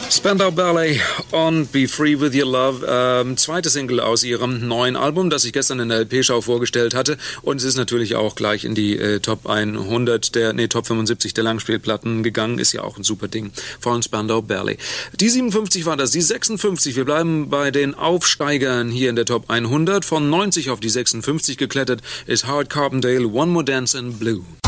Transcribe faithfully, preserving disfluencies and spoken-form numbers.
Spandau Ballet und Be Free With Your Love, ähm, zweite Single aus ihrem neuen Album, das ich gestern in der L P-Show vorgestellt hatte, und es ist natürlich auch gleich in die äh, Top hundert, der, nee, Top fünfundsiebzig der Langspielplatten gegangen, ist ja auch ein super Ding von Spandau Ballet. Die siebenundfünfzig war das, die sechsundfünfzig, wir bleiben bei den Aufsteigern hier in der Top hundert, von neunzig auf die sechsundfünfzig geklettert ist Howard Carpendale, One More Dance in Blue.